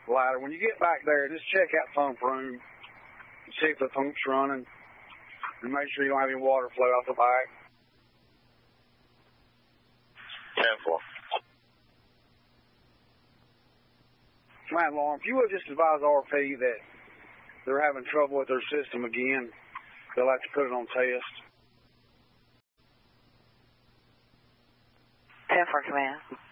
ladder. When you get back there, just check that pump room, see if the pump's running, and make sure you don't have any water flow out the back. 10-4. Man, Lauren, if you would just advise RP that they're having trouble with their system again, they'll have to put it on test. 10-4, command.